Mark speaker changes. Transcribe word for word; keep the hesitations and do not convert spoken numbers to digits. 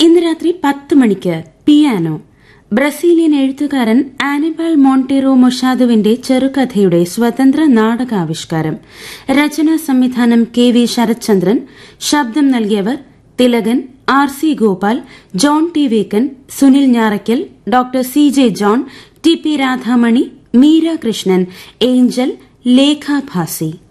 Speaker 1: ഇന്ന് രാത്രി പത്ത് മണിക്ക് പിയാനോ. ബ്രസീലിയൻ എഴുത്തുകാരൻ ആനിബാൾ മോണ്ടെറോ മൊഷാദുവിന്റെ ചെറുകഥയുടെ സ്വതന്ത്ര നാടകാവിഷ്കാരം. രചനാ സംവിധാനം കെ വി ശരത്ചന്ദ്രൻ. ശബ്ദം നൽകിയവർ Thilakan, R C Gopal, John T vacant, Sunil Njarakkal, doctor C J John, T P Radhamani, Meera Krishnan, Angel, Lekha Bhasi.